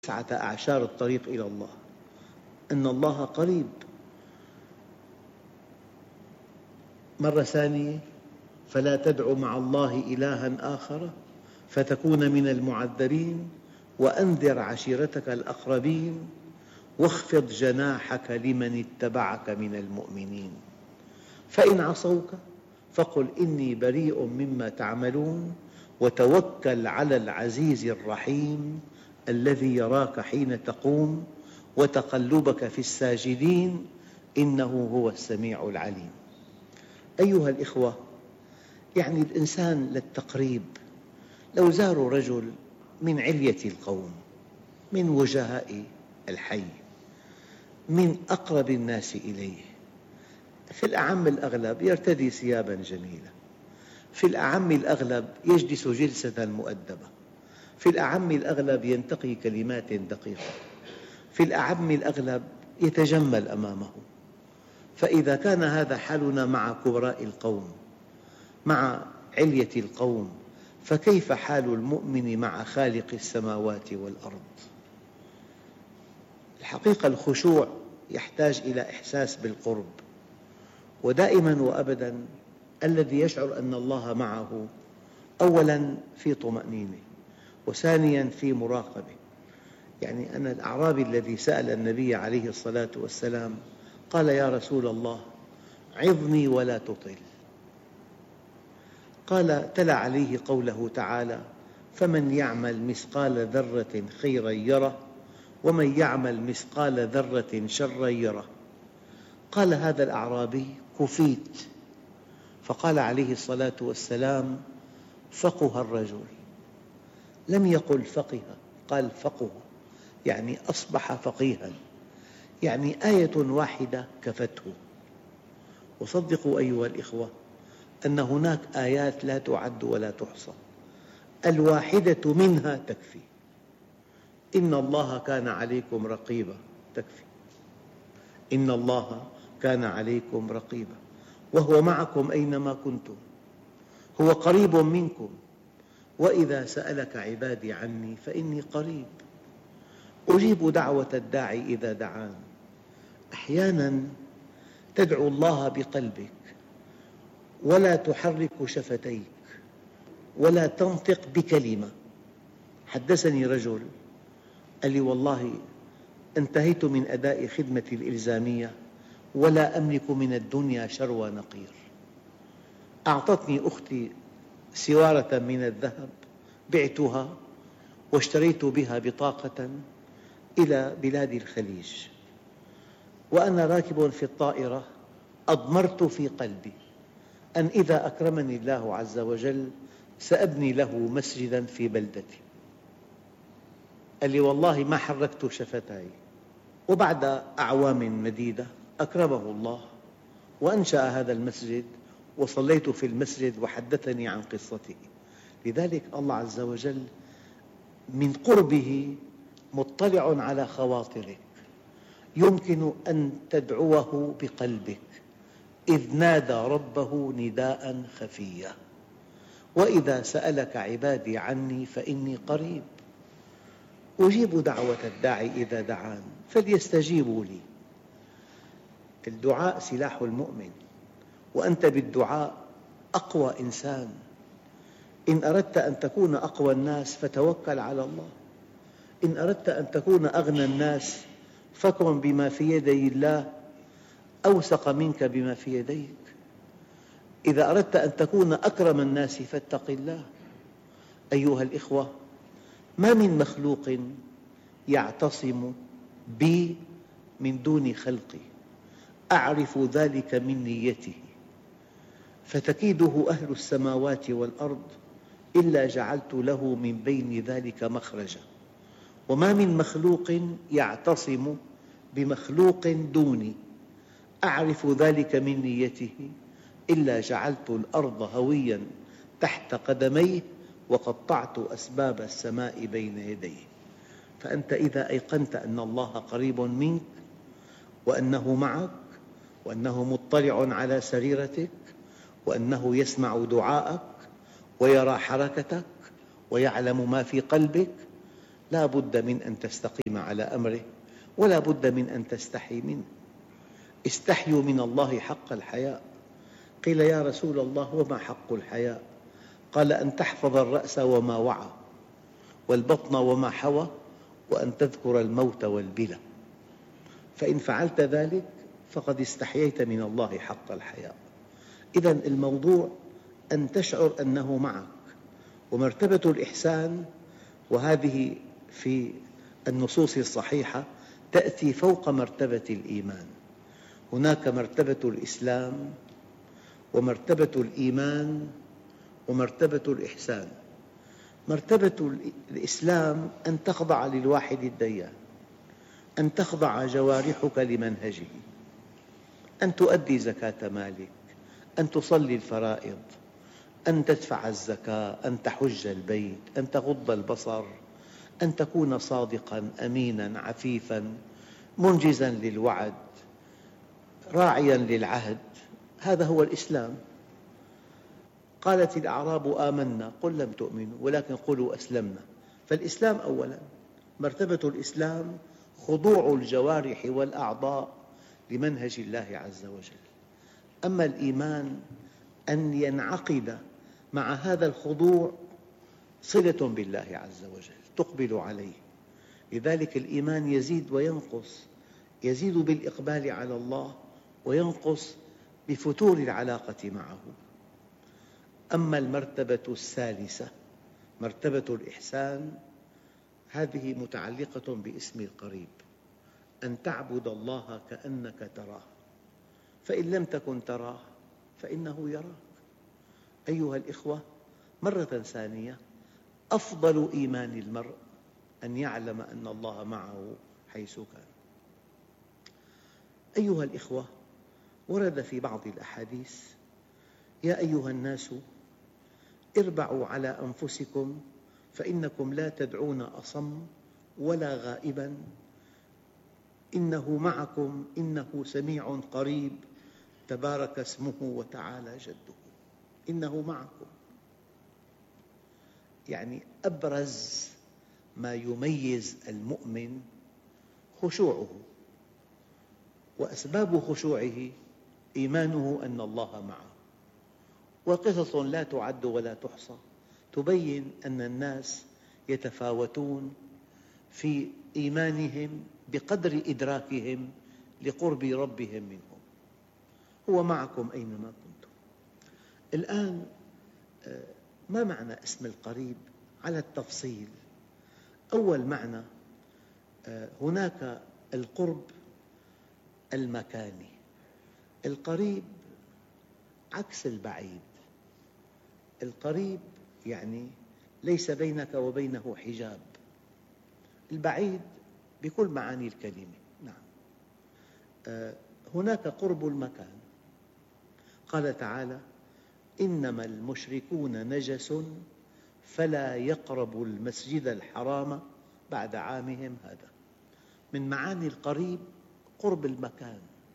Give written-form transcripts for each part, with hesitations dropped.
9 أعشار الطريق إلى الله، أن الله قريب. مرة ثانية: فلا تدع مع الله إلها آخر فتكون من المعذبين وأنذر عشيرتك الأقربين واخفض جناحك لمن اتبعك من المؤمنين فإن عصوك فقل إني بريء مما تعملون وتوكل على العزيز الرحيم الذي يراك حين تقوم وتقلبك في الساجدين إنه هو السميع العليم. أيها الإخوة، يعني الإنسان للتقريب لو زاروا رجل من علية القوم، من وجهاء الحي، من أقرب الناس إليه، في الأعم الأغلب يرتدي ثيابا جميلة، في الأعم الأغلب يجلس جلسة مؤدبة، في الأعم الأغلب ينتقي كلمات دقيقة، في الأعم الأغلب يتجمل أمامه. فإذا كان هذا حالنا مع كبراء القوم، مع علية القوم، فكيف حال المؤمن مع خالق السماوات والأرض؟ الحقيقة الخشوع يحتاج إلى إحساس بالقرب، ودائماً وأبداً الذي يشعر أن الله معه أولاً في طمأنينة، وثانياً في مراقبة. يعني أنا الأعرابي الذي سأل النبي عليه الصلاة والسلام قال: يا رسول الله عظني ولا تطل. قال: تلا عليه قوله تعالى: فمن يعمل مثقال ذرة خيراً يره ومن يعمل مثقال ذرة شراً يره. قال هذا الأعرابي: كفيت. فقال عليه الصلاة والسلام: فقه الرجل. لم يقل فقه، قال فقه، يعني أصبح فقيها، يعني آية واحدة كفته. وصدقوا أيها الإخوة أن هناك آيات لا تعد ولا تحصى، الواحدة منها تكفي. إن الله كان عليكم رقيبا تكفي، إن الله كان عليكم رقيبا وهو معكم أينما كنتم، هو قريب منكم، وإذا سألك عبادي عني فإني قريب أجيب دعوة الداعي إذا دعان. أحياناً تدعو الله بقلبك ولا تحرك شفتيك ولا تنطق بكلمة. حدثني رجل قال لي: والله انتهيت من أداء خدمتي الإلزامية ولا أملك من الدنيا شروى نقير. أعطتني أختي سوارة من الذهب بعتها واشتريت بها بطاقة إلى بلاد الخليج، وأنا راكب في الطائرة أضمرت في قلبي أن إذا أكرمني الله عز وجل سأبني له مسجداً في بلدتي. قال لي: والله ما حركت شفتاي. وبعد أعوام مديدة أكرمه الله وأنشأ هذا المسجد، وصليت في المسجد وحدثني عن قصته. لذلك الله عز وجل من قربه مطلع على خواطرك، يمكن أن تدعوه بقلبك إذ نادى ربه نداء خفيا: وإذا سألك عبادي عني فإني قريب أجيب دعوة الداعي إذا دعان فليستجيبوا لي. الدعاء سلاح المؤمن، وأنت بالدعاء أقوى إنسان. إن أردت أن تكون أقوى الناس فتوكل على الله، إن أردت أن تكون أغنى الناس فكن بما في يدي الله أوثق منك بما في يديك. إذا أردت أن تكون أكرم الناس فاتق الله. أيها الإخوة، ما من مخلوق يعتصم بي من دون خلقي أعرف ذلك من نيته، فتكيده أهل السماوات والأرض إلا جعلت له من بين ذلك مخرجا. وما من مخلوق يعتصم بمخلوق دوني أعرف ذلك من نيته إلا جعلت الأرض هوياً تحت قدميه وقطعت أسباب السماء بين يديه. فأنت إذا أيقنت أن الله قريب منك وأنه معك وأنه مطلع على سريرتك وأنه يسمع دعاءك ويرى حركتك ويعلم ما في قلبك، لا بد من أن تستقيم على أمره ولا بد من أن تستحي منه. استحيوا من الله حق الحياء. قيل يا رسول الله وما حق الحياء؟ قال أن تحفظ الرأس وما وعى والبطن وما حوى وأن تذكر الموت والبلى، فإن فعلت ذلك فقد استحييت من الله حق الحياء. إذن الموضوع أن تشعر أنه معك. ومرتبة الإحسان، وهذه في النصوص الصحيحة، تأتي فوق مرتبة الإيمان. هناك مرتبة الإسلام ومرتبة الإيمان ومرتبة الإحسان. مرتبة الإسلام أن تخضع للواحد الديان، أن تخضع جوارحك لمنهجه، أن تؤدي زكاة مالك، أن تصلي الفرائض، أن تدفع الزكاة، أن تحج البيت، أن تغض البصر، أن تكون صادقاً أميناً عفيفاً منجزاً للوعد راعياً للعهد. هذا هو الإسلام. قالت الأعراب آمنا قل لم تؤمنوا ولكن قولوا أسلمنا. فالإسلام أولاً، مرتبة الإسلام خضوع الجوارح والأعضاء لمنهج الله عز وجل. أما الإيمان أن ينعقد مع هذا الخضوع صلة بالله عز وجل تقبل عليه. لذلك الإيمان يزيد وينقص، يزيد بالإقبال على الله وينقص بفتور العلاقة معه. أما المرتبة الثالثة مرتبة الإحسان، هذه متعلقة باسم القريب، أن تعبد الله كأنك تراه، فإن لم تكن تراه فإنه يراك. أيها الإخوة، مرة ثانية، أفضل إيمان المرء أن يعلم أن الله معه حيث كان. أيها الإخوة، ورد في بعض الأحاديث: يا أيها الناس اربعوا على أنفسكم فإنكم لا تدعون أصم ولا غائبا إنه معكم إنه سميع قريب تبارك اسمه وتعالى جده. إنه معكم، يعني أبرز ما يميز المؤمن خشوعه، وأسباب خشوعه إيمانه أن الله معه. وقصص لا تعد ولا تحصى تبين أن الناس يتفاوتون في إيمانهم بقدر إدراكهم لقرب ربهم منهم. هو معكم أينما كنتم. الآن ما معنى اسم القريب على التفصيل؟ أول معنى، هناك القرب المكاني. القريب عكس البعيد. القريب يعني ليس بينك وبينه حجاب. البعيد بكل معاني الكلمة. نعم، هناك قرب المكان. قال تعالى: إنما المشركون نجس فلا يقربوا المسجد الحرام بعد عامهم هذا. من معاني القريب قرب المكان،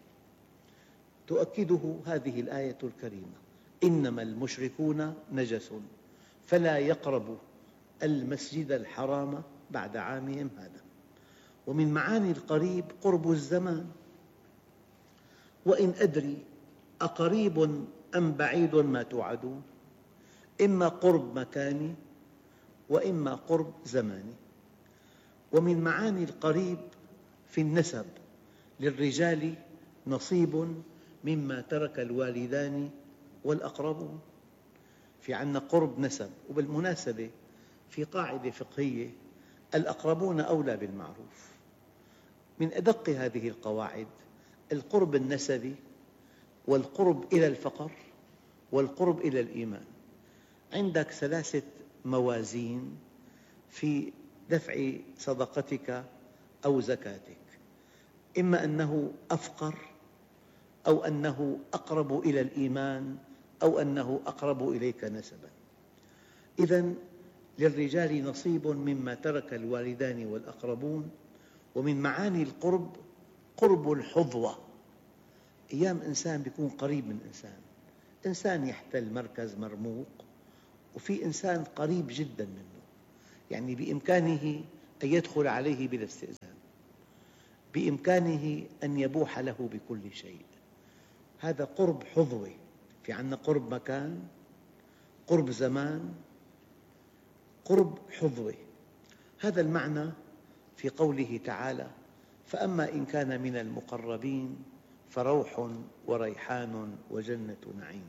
تؤكده هذه الآية الكريمة: إنما المشركون نجس فلا يقربوا المسجد الحرام بعد عامهم هذا. ومن معاني القريب قرب الزمان. وإن أدري أقريب أم بعيد ما توعدون، إما قرب مكاني وإما قرب زماني. ومن معاني القريب في النسب: للرجال نصيب مما ترك الوالدان والأقربون. في عندنا قرب نسب. وبالمناسبة في قاعدة فقهية: الأقربون أولى بالمعروف. من أدق هذه القواعد القرب النسبي، والقرب إلى الفقر، والقرب إلى الإيمان. عندك ثلاثة موازين في دفع صدقتك أو زكاتك: إما أنه أفقر، أو أنه أقرب إلى الإيمان، أو أنه أقرب إليك نسباً. إذن للرجال نصيب مما ترك الوالدان والأقربون. ومن معاني القرب قرب الحظوة. أيام إنسان يكون قريب من إنسان، إنسان يحتل مركز مرموق، وفي إنسان قريب جداً منه، يعني بإمكانه أن يدخل عليه بلا استئذان، بإمكانه أن يبوح له بكل شيء. هذا قرب حظوة. في عندنا قرب مكان، قرب زمان، قرب حظوة. هذا المعنى في قوله تعالى: فأما إن كان من المقربين فروح وريحان وجنة نعيم.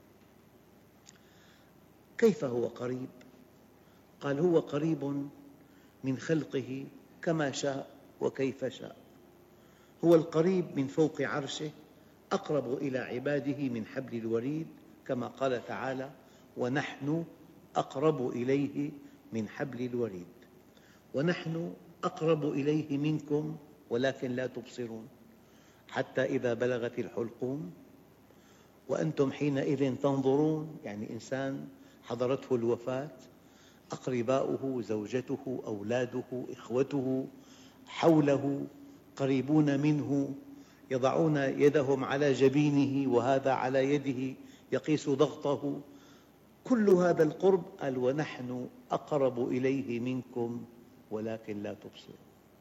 كيف هو قريب؟ قال: هو قريب من خلقه كما شاء وكيف شاء. هو القريب من فوق عرشه، أقرب إلى عباده من حبل الوريد، كما قال تعالى: ونحن أقرب إليه من حبل الوريد. ونحن أقرب إليه منكم ولكن لا تبصرون، حتى إذا بلغت الحلقوم وأنتم حينئذ تنظرون، يعني إنسان حضرته الوفاة، أقرباؤه، زوجته، أولاده، إخوته حوله قريبون منه، يضعون يدهم على جبينه وهذا على يده يقيس ضغطه. كل هذا القرب، قال: ونحن أقرب إليه منكم ولكن لا تبصرون.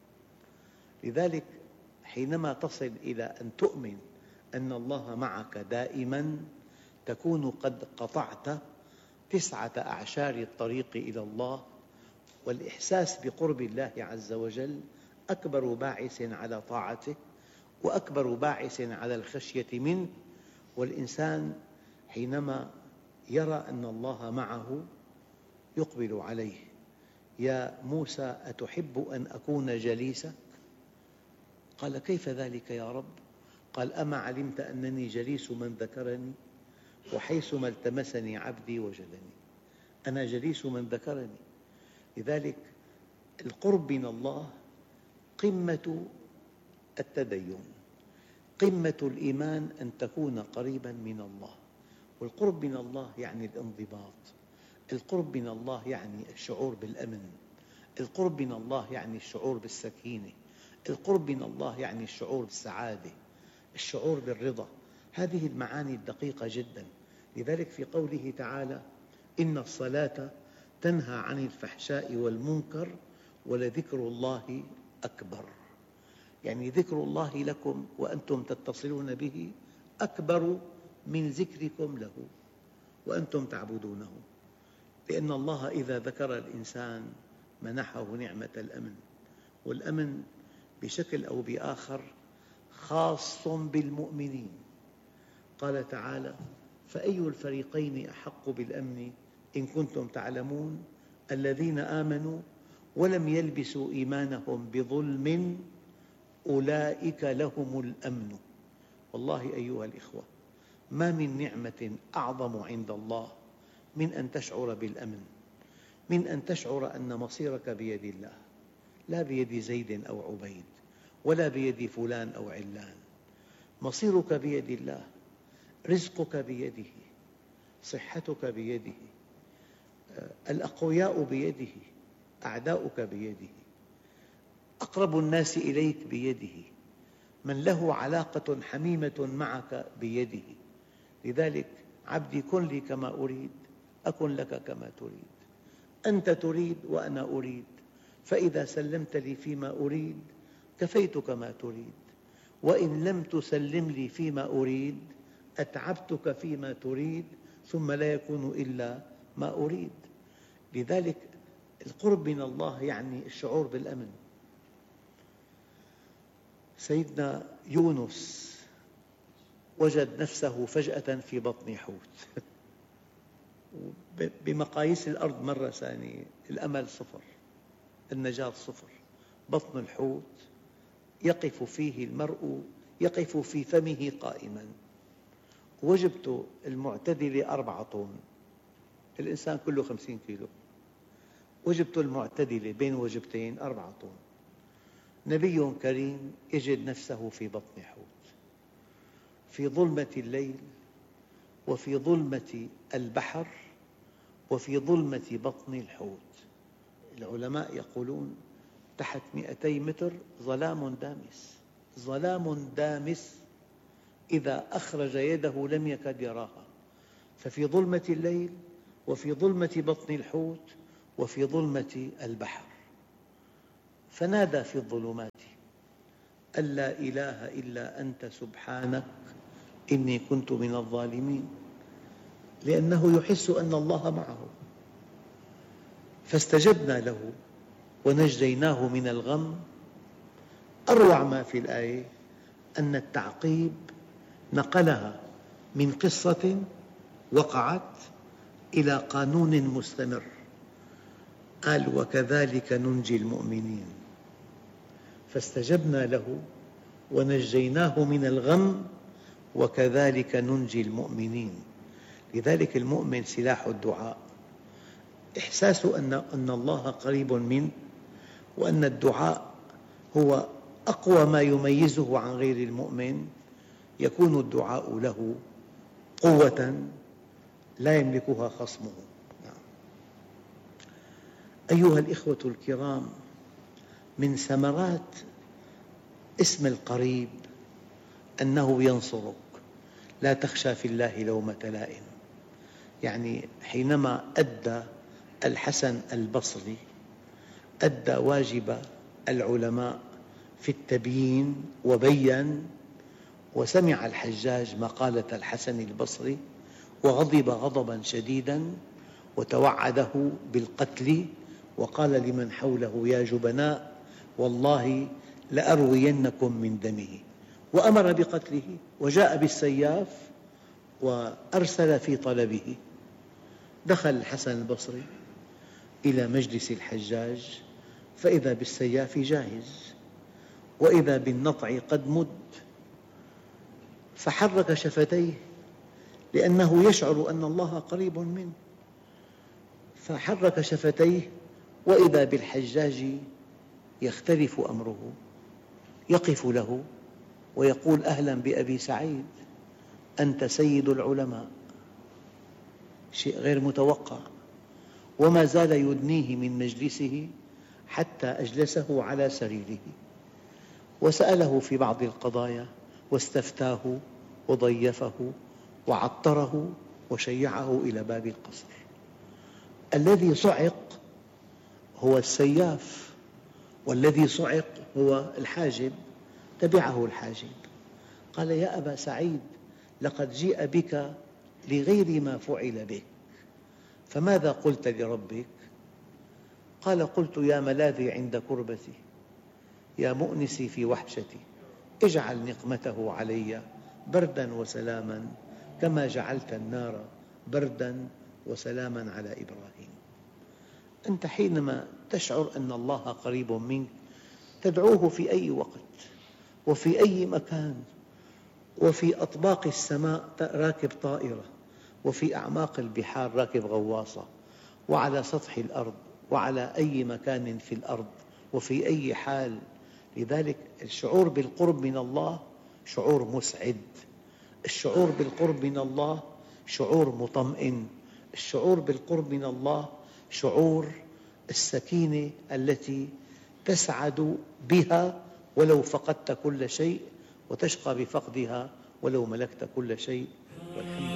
لذلك حينما تصل إلى أن تؤمن أن الله معك دائماً، تكون قد قطعت 9 أعشار الطريق إلى الله. والإحساس بقرب الله عز وجل أكبر باعث على طاعته، وأكبر باعث على الخشية منه. والإنسان حينما يرى أن الله معه يقبل عليه: يا موسى أتحب أن أكون جليسك؟ قال: كيف ذلك يا رب؟ قال: أما علمت أنني جليس من ذكرني، وحيثما التمسني عبدي وجدني. أنا جليس من ذكرني. لذلك القرب من الله قمة التدين، قمة الإيمان أن تكون قريباً من الله. والقرب من الله يعني الانضباط، القرب من الله يعني الشعور بالأمن، القرب من الله يعني الشعور بالسكينة، القرب من الله يعني الشعور بالسعادة، الشعور بالرضا. هذه المعاني الدقيقة جداً. لذلك في قوله تعالى: إن الصلاة تنهى عن الفحشاء والمنكر ولذكر الله أكبر. يعني ذكر الله لكم وأنتم تتصلون به أكبر من ذكركم له وأنتم تعبدونه. لأن الله إذا ذكر الإنسان منحه نعمة الأمن، والأمن بشكل أو بآخر خاص بالمؤمنين. قال تعالى: فأي الفريقين أحق بالأمن إن كنتم تعلمون الذين آمنوا ولم يلبسوا إيمانهم بظلم أولئك لهم الأمن. والله أيها الإخوة، ما من نعمة أعظم عند الله من أن تشعر بالأمن، من أن تشعر أن مصيرك بيد الله، لا بيد زيد أو عبيد، ولا بيد فلان أو علان. مصيرك بيد الله، رزقك بيده، صحتك بيده، الأقوياء بيده، أعداؤك بيده، أقرب الناس إليك بيده، من له علاقة حميمة معك بيده. لذلك عبدي كن لي كما أريد أكن لك كما تريد. أنت تريد وأنا أريد، فإذا سلمت لي فيما أريد كفيتك ما تريد، وإن لم تسلم لي فيما أريد أتعبتك فيما تريد، ثم لا يكون إلا ما أريد. لذلك القرب من الله يعني الشعور بالأمن. سيدنا يونس وجد نفسه فجأة في بطن حوت. بمقاييس الأرض مرة ثانية الأمل صفر، النجاة صفر. بطن الحوت يقف فيه المرء، يقف في فمه قائماً. وجبته المعتدلة 4 طن، الإنسان كله 50 كيلو. وجبته المعتدلة بين وجبتين 4 طن. نبي كريم يجد نفسه في بطن حوت، في ظلمة الليل، وفي ظلمة البحر، وفي ظلمة بطن الحوت. العلماء يقولون تحت 200 متر ظلام دامس، ظلام دامس إذا أخرج يده لم يكد يراها. ففي ظلمة الليل، وفي ظلمة بطن الحوت، وفي ظلمة البحر. فنادى في الظلمات أن لا إله إلا أنت سبحانك إني كنت من الظالمين، لأنه يحس أن الله معه. فاستجبنا له ونجيناه من الغم. أروع ما في الآية أن التعقيب نقلها من قصة وقعت إلى قانون مستمر، قال وكذلك ننجي المؤمنين. فاستجبنا له ونجيناه من الغم وكذلك ننجي المؤمنين. لذلك المؤمن سلاح الدعاء، إحساسه أن الله قريب منه، وأن الدعاء هو أقوى ما يميزه عن غير المؤمن. يكون الدعاء له قوة لا يملكها خصمه. أيها الإخوة الكرام، من ثمرات اسم القريب أنه ينصرك، لا تخشى في الله لومة لائم. يعني حينما أدى الحسن البصري أدى واجب العلماء في التبيين وبيّن، وسمع الحجاج مقالة الحسن البصري وغضب غضباً شديداً وتوعده بالقتل، وقال لمن حوله يا جبناء والله لأروينكم من دمه، وأمر بقتله وجاء بالسياف وأرسل في طلبه. دخل الحسن البصري إلى مجلس الحجاج فإذا بالسياف جاهز، وإذا بالنطع قد مد، فحرك شفتيه لأنه يشعر أن الله قريب منه، فحرك شفتيه وإذا بالحجاج يختلف أمره، يقف له ويقول أهلا بأبي سعيد، أنت سيد العلماء. شيء غير متوقع. وما زال يدنيه من مجلسه حتى أجلسه على سريره وسأله في بعض القضايا واستفتاه وضيفه وعطره وشيعه إلى باب القصر. الذي صعق هو السياف، والذي صعق هو الحاجب. تبعه الحاجب قال يا أبا سعيد لقد جيء بك لغير ما فعل بك، فماذا قلت لربك؟ قال قلت يا ملاذي عند كربتي، يا مؤنسي في وحشتي، اجعل نقمته علي بردا وسلاما كما جعلت النار بردا وسلاما على إبراهيم. أنت حينما تشعر أن الله قريب منك تدعوه في أي وقت وفي أي مكان، وفي أطباق السماء راكب طائرة، وفي أعماق البحار راكب غواصة، وعلى سطح الأرض، وعلى أي مكان في الأرض، وفي أي حال. لذلك الشعور بالقرب من الله شعور مسعد، الشعور بالقرب من الله شعور مطمئن، الشعور بالقرب من الله شعور السكينة التي تسعد بها ولو فقدت كل شيء، وتشقى بفقدها ولو ملكت كل شيء. والحمد